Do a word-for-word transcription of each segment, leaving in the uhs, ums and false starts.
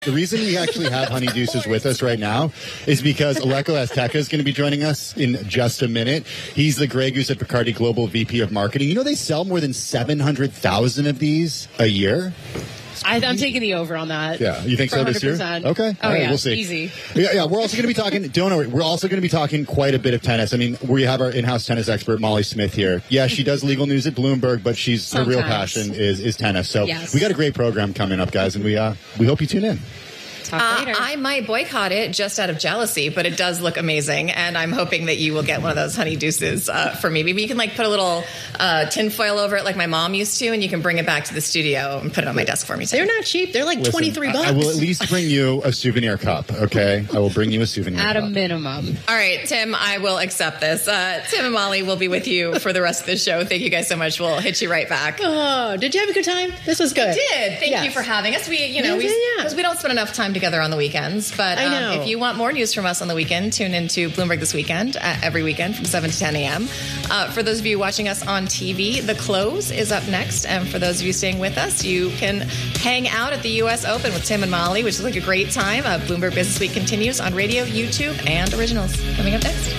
The reason we actually have Honey Deuces with us right now is because Aleko Azteca is going to be joining us in just a minute. He's the Grey Goose at Bacardi Global V P of Marketing. You know they sell more than seven hundred thousand of these a year? I, I'm taking the over on that. Yeah, you think so this year? Okay, oh, all right, yeah, we'll see. Easy. Yeah, yeah. We're also going to be talking. Don't worry. We're also going to be talking quite a bit of tennis. I mean, we have our in-house tennis expert Molly Smith here. Yeah, she does legal news at Bloomberg, but she's Sometimes. her real passion is is tennis. So yes. we got a great program coming up, guys, and we uh we hope you tune in. Uh, I might boycott it just out of jealousy, but it does look amazing, and I'm hoping that you will get one of those Honey Deuces uh, for me. Maybe you can like put a little uh, tinfoil over it like my mom used to, and you can bring it back to the studio and put it on my desk for me. Too. They're not cheap. They're like Listen, twenty-three bucks. I, I will at least bring you a souvenir cup, okay? I will bring you a souvenir At cup. a minimum. All right, Tim, I will accept this. Uh, Tim and Molly will be with you for the rest of the show. Thank you guys so much. We'll hit you right back. Oh, did you have a good time? This was good. I did. Thank yes. you for having us. We, you know, yeah, we, yeah, yeah. we don't spend enough time together on the weekends. But I know. um, if you want more news from us on the weekend, tune into Bloomberg This Weekend uh, every weekend from seven to ten a.m. Uh, for those of you watching us on T V, The Close is up next. And for those of you staying with us, you can hang out at the U S Open with Tim and Molly, which is like a great time. Uh, Bloomberg Business Week continues on radio, YouTube, and originals. Coming up next.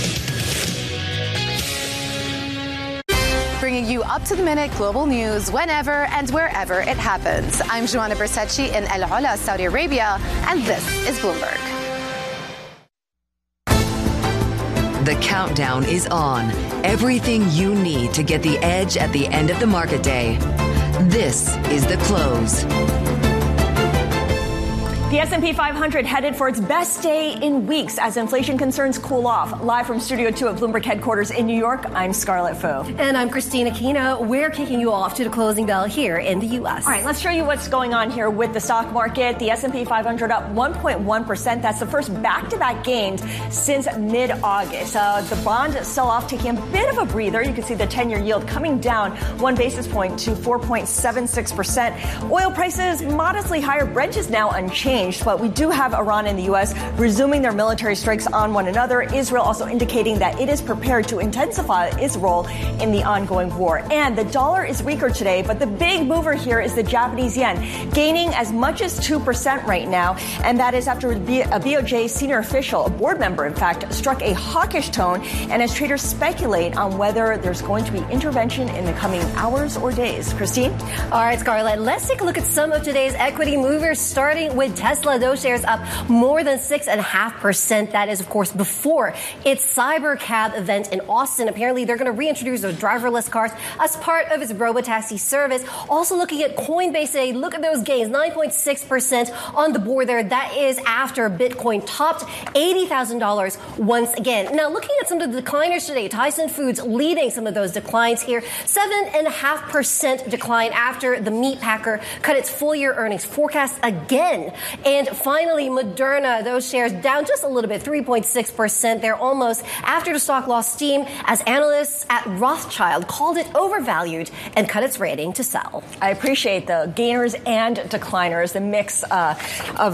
Bringing you up-to-the-minute global news whenever and wherever it happens. I'm Joanna Bersecci in El Ola, Saudi Arabia, and this is Bloomberg. The countdown is on. Everything you need to get the edge at the end of the market day. This is The Close. The S and P five hundred headed for its best day in weeks as inflation concerns cool off. Live from Studio two at Bloomberg headquarters in New York, I'm Scarlett Fu. And I'm Christina Aquino. We're kicking you off to the closing bell here in the U S. All right, let's show you what's going on here with the stock market. The S and P five hundred up one point one percent. That's the first back-to-back gains since mid-August. Uh, the bond sell-off taking a bit of a breather. You can see the ten-year yield coming down one basis point to four point seven six percent. Oil prices modestly higher. Brent is now unchanged. But we do have Iran and the U S resuming their military strikes on one another. Israel also indicating that it is prepared to intensify its role in the ongoing war. And the dollar is weaker today, but the big mover here is the Japanese yen, gaining as much as two percent right now. And that is after a B O J senior official, a board member, in fact, struck a hawkish tone. And as traders speculate on whether there's going to be intervention in the coming hours or days. Christine? All right, Scarlett, let's take a look at some of today's equity movers, starting with Tesla. Tesla, those shares up more than six point five percent. That is, of course, before its Cybercab event in Austin. Apparently, they're going to reintroduce those driverless cars as part of its robotaxi service. Also looking at Coinbase today, look at those gains, nine point six percent on the board there. That is after Bitcoin topped eighty thousand dollars once again. Now, looking at some of the decliners today, Tyson Foods leading some of those declines here. seven point five percent decline after the meat packer cut its full-year earnings forecast again. And finally, Moderna, those shares down just a little bit, three point six percent. They're almost after the stock lost steam as analysts at Rothschild called it overvalued and cut its rating to sell. I appreciate the gainers and decliners, the mix uh, of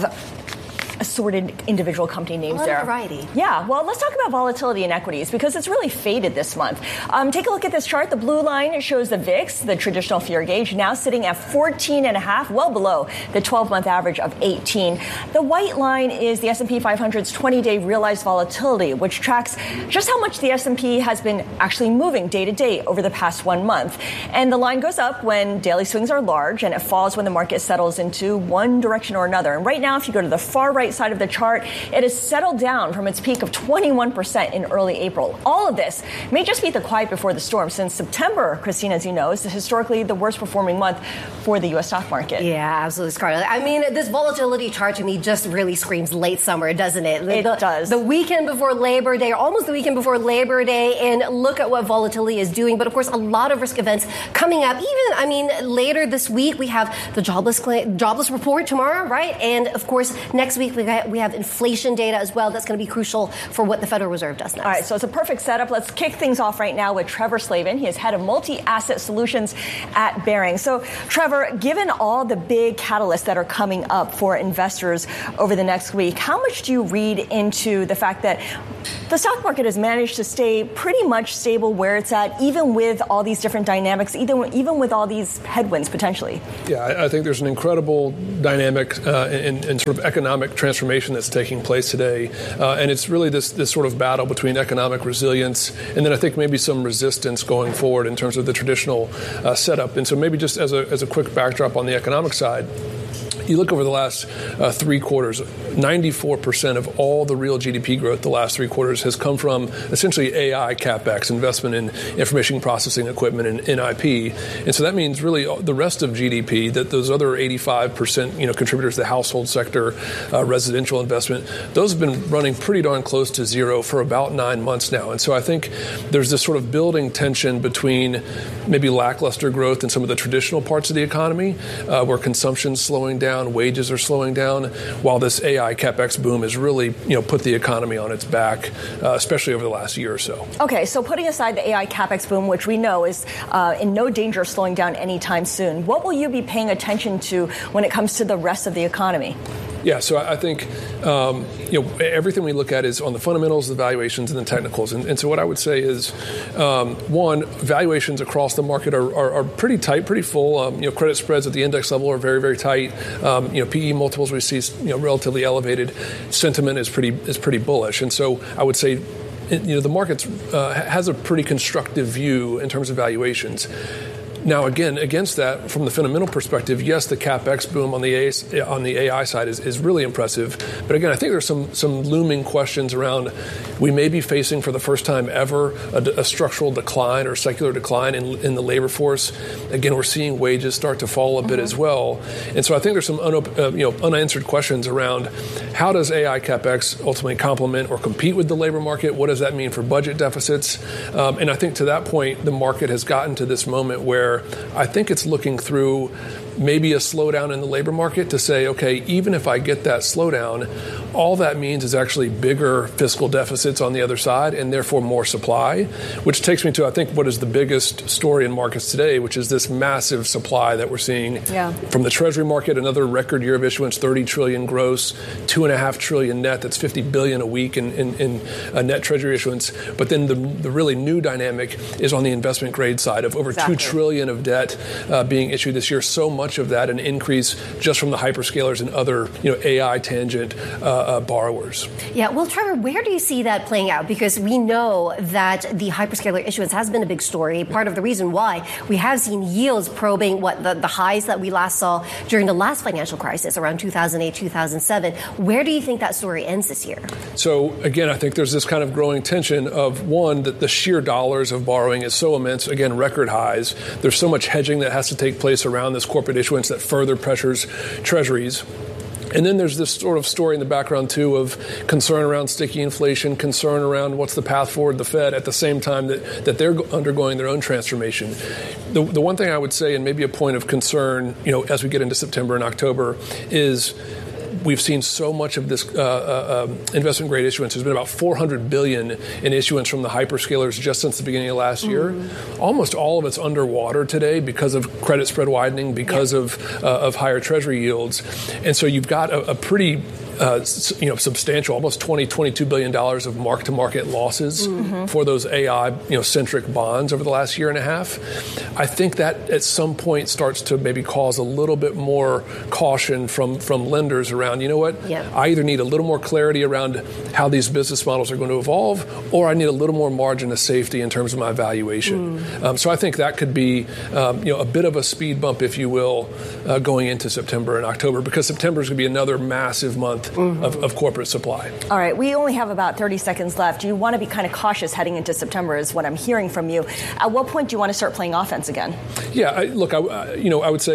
assorted individual company names there. Variety. Yeah, well, let's talk about volatility in equities because it's really faded this month. Um, take a look at this chart. The blue line shows the V I X, the traditional fear gauge, now sitting at fourteen and a half, well below the twelve-month average of eighteen. The white line is the S and P five hundred's twenty-day realized volatility, which tracks just how much the S and P has been actually moving day to day over the past one month. And the line goes up when daily swings are large, and it falls when the market settles into one direction or another. And right now, if you go to the far right side of the chart, it has settled down from its peak of twenty-one percent in early April. All of this may just be the quiet before the storm, since September, Christine, as you know, is historically the worst performing month for the U S stock market. Yeah, absolutely, Scarlett. I mean, this volatility chart to me just really screams late summer, doesn't it? It the, does. The weekend before Labor Day, or almost the weekend before Labor Day, and look at what volatility is doing. But of course, a lot of risk events coming up. Even, I mean, later this week, we have the jobless jobless report tomorrow, right? And of course, next week, We got- we have inflation data as well. That's going to be crucial for what the Federal Reserve does next. All right, so it's a perfect setup. Let's kick things off right now with Trevor Slavin. He is head of multi-asset solutions at Baring. So, Trevor, given all the big catalysts that are coming up for investors over the next week, how much do you read into the fact that the stock market has managed to stay pretty much stable where it's at, even with all these different dynamics, even, even with all these headwinds potentially? Yeah, I, I think there's an incredible dynamic uh, and, and sort of economic transformation that's taking place today. Uh, and it's really this, this sort of battle between economic resilience and then I think maybe some resistance going forward in terms of the traditional uh, setup. And so maybe just as a, as a quick backdrop on the economic side, you look over the last uh, three quarters, ninety-four percent of all the real G D P growth the last three quarters has come from essentially A I CapEx, investment in information processing equipment and in I P. And so that means really the rest of G D P, that those other eighty-five percent you know, contributors to the household sector, uh, residential investment, those have been running pretty darn close to zero for about nine months now. And so I think there's this sort of building tension between maybe lackluster growth in some of the traditional parts of the economy, uh, where consumption's slowing down, wages are slowing down, while this A I CapEx boom has really, you know, put the economy on its back, uh, especially over the last year or so. Okay, so putting aside the A I CapEx boom, which we know is uh, in no danger of slowing down anytime soon, what will you be paying attention to when it comes to the rest of the economy? Yeah, so I think um, you know everything we look at is on the fundamentals, the valuations, and the technicals. And, and so what I would say is, um, one, valuations across the market are, are, are pretty tight, pretty full. Um, you know, credit spreads at the index level are very, very tight. Um, you know, P E multiples we see you know relatively elevated. Sentiment is pretty is pretty bullish. And so I would say, you know, the market uh, has a pretty constructive view in terms of valuations. Now, again, against that, from the fundamental perspective, yes, the CapEx boom on the A I, on the A I side is, is really impressive. But again, I think there's some some looming questions around. We may be facing for the first time ever a, a structural decline or secular decline in, in the labor force. Again, we're seeing wages start to fall a bit mm-hmm. as well. And so I think there's some unop- uh, you know unanswered questions around how does A I CapEx ultimately complement or compete with the labor market? What does that mean for budget deficits? Um, and I think to that point, the market has gotten to this moment where I think it's looking through maybe a slowdown in the labor market to say, okay, even if I get that slowdown, all that means is actually bigger fiscal deficits on the other side and therefore more supply, which takes me to, I think, what is the biggest story in markets today, which is this massive supply that we're seeing yeah. from the Treasury market, another record year of issuance, thirty trillion gross, two and a half trillion net, that's fifty billion a week in, in, in uh, net Treasury issuance. But then the, the really new dynamic is on the investment grade side of over exactly. two trillion of debt uh, being issued this year, so much of that an increase just from the hyperscalers and other, you know, A I tangent uh, uh, borrowers. Yeah, well, Trevor, where do you see that playing out? Because we know that the hyperscaler issuance has been a big story. Part of the reason why we have seen yields probing what the, the highs that we last saw during the last financial crisis around two thousand eight, two thousand seven. Where do you think that story ends this year? So again, I think there's this kind of growing tension of, one, that the sheer dollars of borrowing is so immense, again, record highs. There's so much hedging that has to take place around this corporate issuance that further pressures treasuries. And then there's this sort of story in the background, too, of concern around sticky inflation, concern around what's the path forward, the Fed, at the same time that, that they're undergoing their own transformation. The, the one thing I would say, and maybe a point of concern, you know, as we get into September and October, is we've seen so much of this uh, uh, investment grade issuance. There's been about four hundred billion dollars in issuance from the hyperscalers just since the beginning of last year. Mm-hmm. Almost all of it's underwater today because of credit spread widening, because yeah. of uh, of higher treasury yields. And so you've got a, a pretty Uh, you know, substantial, almost twenty, twenty-two billion dollars of mark-to-market losses mm-hmm. for those A I, you know, centric bonds over the last year and a half. I think that at some point starts to maybe cause a little bit more caution from, from lenders around, you know what, yeah. I either need a little more clarity around how these business models are going to evolve, or I need a little more margin of safety in terms of my valuation. Mm. Um, so I think that could be, um, you know, a bit of a speed bump, if you will, uh, going into September and October, because September is going to be another massive month Mm-hmm. Of, of corporate supply. All right, we only have about thirty seconds left. You want to be kind of cautious heading into September is what I'm hearing from you. At what point do you want to start playing offense again? Yeah, I, look, I, you know, I would say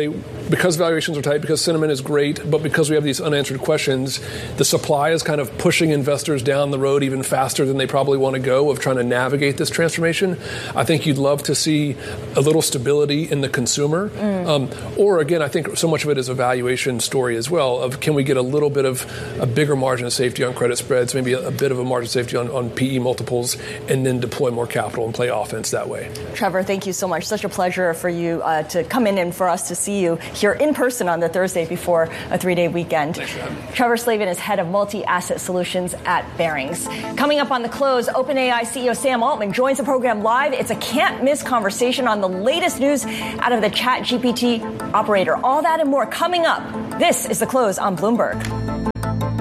because valuations are tight, because sentiment is great, but because we have these unanswered questions, the supply is kind of pushing investors down the road even faster than they probably want to go of trying to navigate this transformation. I think you'd love to see a little stability in the consumer. Mm. Um, or again, I think so much of it is a valuation story as well of can we get a little bit of a bigger margin of safety on credit spreads, maybe a, a bit of a margin of safety on, on P E multiples, and then deploy more capital and play offense that way. Trevor, thank you so much. Such a pleasure for you uh, to come in and for us to see you here in person on the Thursday before a three-day weekend. Thanks for having me. Trevor Slavin is head of multi-asset solutions at Barings. Coming up on The Close, OpenAI C E O Sam Altman joins the program live. It's a can't-miss conversation on the latest news out of the Chat G P T operator. All that and more coming up. This is The Close on Bloomberg.